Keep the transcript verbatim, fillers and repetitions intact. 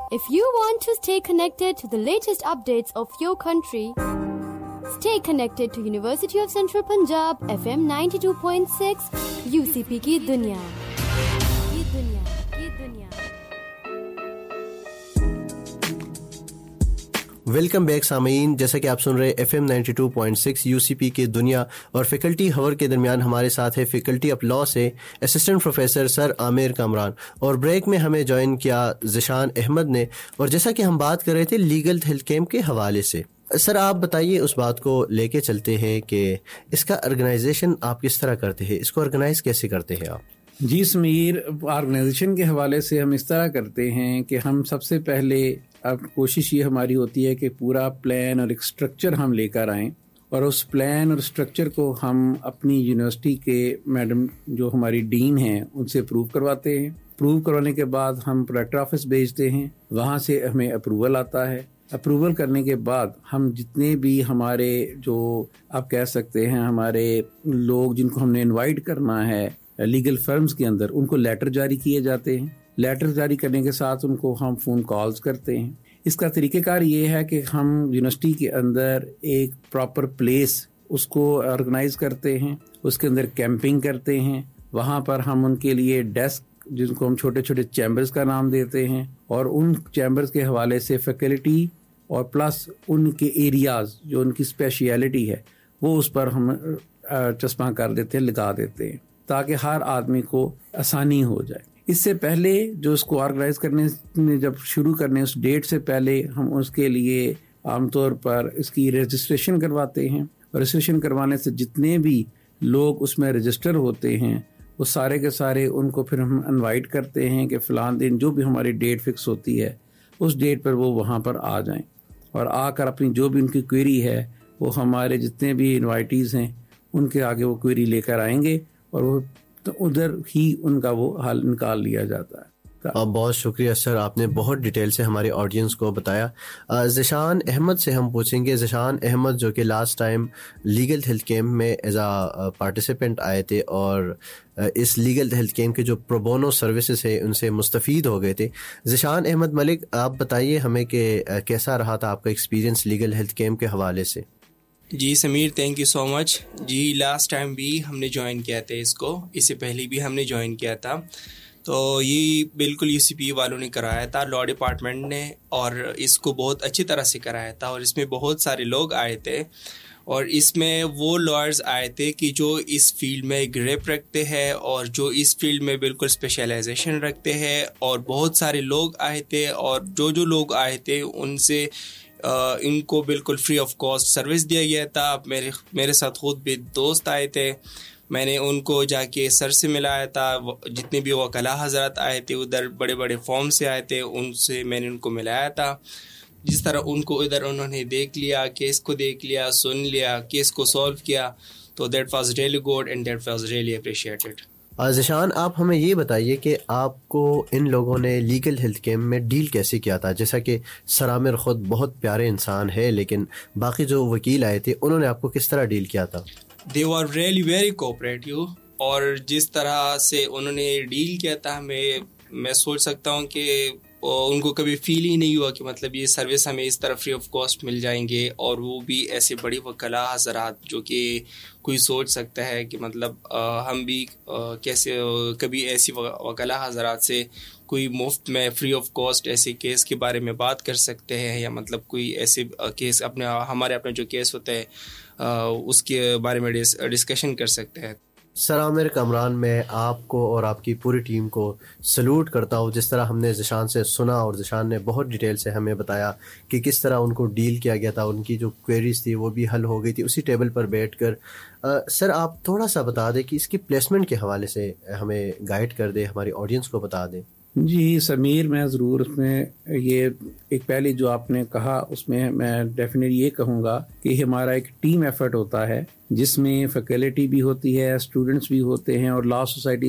If you want to stay connected to the latest updates of your country, stay connected to University of Central Punjab F M ninety-two point six U C P کی دنیا کی دنیا کی دنیا. Welcome back سامعین، جیسا کہ آپ سن رہے F M ninety two point six you سی پی کی دنیا اور فیکلٹی ہور کے درمیان ہمارے ساتھ ہے فیکلٹی آف لاء سے اسسٹنٹ پروفیسر سر عامر کامران، اور بریک میں ہمیں جوائن کیا ذیشان احمد نے، اور جیسا کہ ہم بات کر رہے تھے لیگل ہیلتھ کیمپ کے حوالے سے. سر آپ بتائیے، اس بات کو لے کے چلتے ہیں کہ اس کا آرگنائزیشن آپ کس طرح کرتے ہیں، اس کو آرگنائز کیسے کرتے ہیں آپ؟ جی سمیر، آرگنائزیشن کے حوالے سے ہم اس طرح کرتے ہیں کہ ہم سب سے پہلے اب کوشش یہ ہماری ہوتی ہے کہ پورا پلان اور ایک اسٹرکچر ہم لے کر آئیں، اور اس پلان اور اسٹرکچر کو ہم اپنی یونیورسٹی کے میڈم جو ہماری ڈین ہیں ان سے اپروو کرواتے ہیں. اپروو کروانے کے بعد ہم پروجیکٹ آفس بھیجتے ہیں، وہاں سے ہمیں اپروول آتا ہے. اپروول کرنے کے بعد ہم جتنے بھی ہمارے جو آپ کہہ سکتے ہیں ہمارے لوگ جن کو ہم نے انوائٹ کرنا ہے لیگل فرمز کے اندر، ان کو لیٹر جاری کیے جاتے ہیں. لیٹر جاری کرنے کے ساتھ ان کو ہم فون کالز کرتے ہیں. اس کا طریقہ کار یہ ہے کہ ہم یونیورسٹی کے اندر ایک پراپر پلیس اس کو آرگنائز کرتے ہیں، اس کے اندر کیمپنگ کرتے ہیں. وہاں پر ہم ان کے لیے ڈیسک جن کو ہم چھوٹے چھوٹے چیمبرز کا نام دیتے ہیں، اور ان چیمبرز کے حوالے سے فیکلٹی اور پلس ان کے ایریاز جو ان کی اسپیشیلٹی ہے وہ اس پر ہم چسپاں کر دیتے ہیں، لگا دیتے ہیں، تاکہ ہر آدمی کو آسانی ہو جائے. اس سے پہلے جو اس کو آرگنائز کرنے میں جب شروع کرنے اس ڈیٹ سے پہلے ہم اس کے لیے عام طور پر اس کی رجسٹریشن کرواتے ہیں. رجسٹریشن کروانے سے جتنے بھی لوگ اس میں رجسٹر ہوتے ہیں وہ سارے کے سارے ان کو پھر ہم انوائٹ کرتے ہیں کہ فلان دن جو بھی ہماری ڈیٹ فکس ہوتی ہے اس ڈیٹ پر وہ وہاں پر آ جائیں، اور آ کر اپنی جو بھی ان کی کوئری ہے وہ ہمارے جتنے بھی انوائٹیز ہیں ان کے آگے وہ کوئری لے کر آئیں گے، اور وہ تو ادھر ہی ان کا وہ حل نکال لیا جاتا ہے. بہت شکریہ سر، آپ نے بہت ڈیٹیل سے ہمارے آڈینس کو بتایا. ذیشان احمد سے ہم پوچھیں گے. ذیشان احمد جو کہ last time legal health camp میں ایز اے پارٹیسپینٹ آئے تھے اور اس لیگل ہیلتھ کیمپ کے جو پروبونو سروسز ہے ان سے مستفید ہو گئے تھے. ذیشان احمد ملک، آپ بتائیے ہمیں کہ کیسا رہا تھا آپ کا ایکسپیرینس لیگل ہیلتھ کیمپ کے حوالے سے؟ جی Sameer, thank you so much. G last time بھی ہم نے جوائن کیا تھا اس کو، اس سے پہلے بھی ہم نے جوائن کیا تھا. تو یہ بالکل یو سی پی والوں نے کرایا تھا، لاء ڈپارٹمنٹ نے، اور اس کو بہت اچھی طرح سے کرایا تھا. اور اس میں بہت سارے لوگ آئے تھے، اور اس میں وہ لائرز آئے تھے کہ جو اس فیلڈ میں گریپ رکھتے ہیں اور جو اس فیلڈ میں بالکل اسپیشلائزیشن رکھتے ہیں. اور بہت سارے لوگ آئے تھے، اور جو جو لوگ آئے تھے ان سے ان کو بالکل فری آف کاسٹ سروس دیا گیا تھا. میرے میرے ساتھ خود بھی دوست آئے تھے، میں نے ان کو جا کے سر سے ملایا تھا. جتنے بھی وکلاء حضرات آئے تھے ادھر بڑے بڑے فارم سے آئے تھے، ان سے میں نے ان کو ملایا تھا. جس طرح ان کو ادھر انہوں نے دیکھ لیا، کیس کو دیکھ لیا، سن لیا، کیس کو سولو کیا، تو that was really good and that was really appreciated. Zeeshan, آپ ہمیں یہ بتائیے کہ آپ کو ان لوگوں نے لیگل ہیلتھ کیمپ میں ڈیل کیسے کیا تھا؟ جیسا کہ سر عامر خود بہت پیارے انسان ہے، لیکن باقی جو وکیل آئے تھے انہوں نے آپ کو کس طرح ڈیل کیا تھا؟ They are really very cooperative, اور جس طرح سے انہوں نے ڈیل کیا تھا میں میں سوچ سکتا ہوں کہ ان کو کبھی فیل ہی نہیں ہوا کہ مطلب یہ سروس ہمیں اس طرح فری آف کاسٹ مل جائیں گے، اور وہ بھی ایسے بڑی وکلاء حضرات جو کہ کوئی سوچ سکتا ہے کہ مطلب ہم بھی کیسے کبھی ایسی وکلاء حضرات سے کوئی مفت میں فری آف کاسٹ ایسے کیس کے بارے میں بات کر سکتے ہیں، یا مطلب کوئی ایسے کیس اپنے ہمارے اپنا جو کیس ہوتا ہے اس کے بارے میں ڈسکشن کر سکتے ہیں. سر عامر کامران، میں آپ کو اور آپ کی پوری ٹیم کو سلوٹ کرتا ہوں. جس طرح ہم نے ذیشان سے سنا اور ذیشان نے بہت ڈیٹیل سے ہمیں بتایا کہ کس طرح ان کو ڈیل کیا گیا تھا، ان کی جو کوئریز تھی وہ بھی حل ہو گئی تھی اسی ٹیبل پر بیٹھ کر. سر آپ تھوڑا سا بتا دیں کہ اس کی پلیسمنٹ کے حوالے سے ہمیں گائیڈ کر دیں، ہماری آڈینس کو بتا دیں. جی سمیر، میں ضرور اس میں یہ ایک پہلی جو آپ نے کہا اس میں میں ڈیفینیٹلی یہ کہوں گا کہ ہمارا ایک ٹیم ایفرٹ ہوتا ہے جس میں فیکلٹی بھی ہوتی ہے، اسٹوڈنٹس بھی ہوتے ہیں، اور لاء سوسائٹی